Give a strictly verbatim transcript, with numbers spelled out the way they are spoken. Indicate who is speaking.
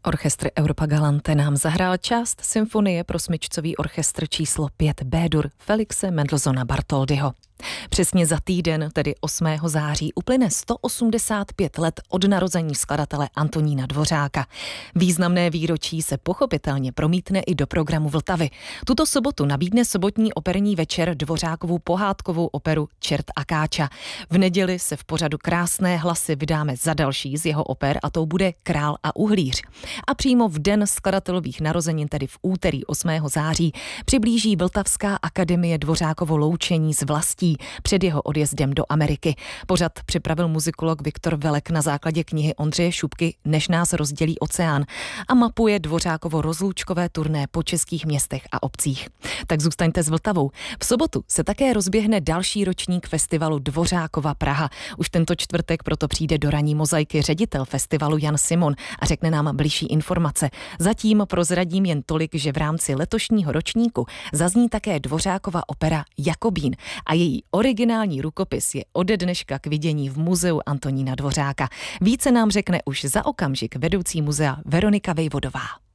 Speaker 1: Orchestr Europa Galante nám zahrál část symfonie pro smyčcový orchestr číslo pět B-dur Felixe Mendelssohna Bartholdyho. Přesně za týden, tedy osmého září, uplyne sto osmdesát pět let od narození skladatele Antonína Dvořáka. Významné výročí se pochopitelně promítne i do programu Vltavy. Tuto sobotu nabídne sobotní operní večer Dvořákovu pohádkovou operu Čert a Káča. V neděli se v pořadu Krásné hlasy vydáme za další z jeho oper a tou bude Král a uhlíř. A přímo v den skladatelových narozenin, tedy v úterý osmého září, přiblíží Vltavská akademie Dvořákovo loučení s vlastí před jeho odjezdem do Ameriky. Pořad připravil muzikolog Viktor Velek na základě knihy Ondřeje Šupky Než nás rozdělí oceán a mapuje Dvořákovo rozloučkové turné po českých městech a obcích. Tak zůstaňte s Vltavou. V sobotu se také rozběhne další ročník festivalu Dvořákova Praha. Už tento čtvrtek proto přijde do ranní mozaiky ředitel festivalu Jan Simon a řekne nám bližší informace. Zatím prozradím jen tolik, že v rámci letošního ročníku zazní také Dvořákova opera Jakobín a její originální rukopis je ode dneška k vidění v muzeu Antonína Dvořáka. Více nám řekne už za okamžik vedoucí muzea Veronika Vejvodová.